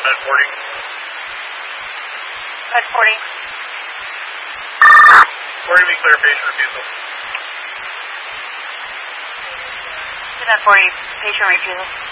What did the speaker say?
Med 40. Med 40. 40 to be clear, patient refusal. Med 40, patient refusal.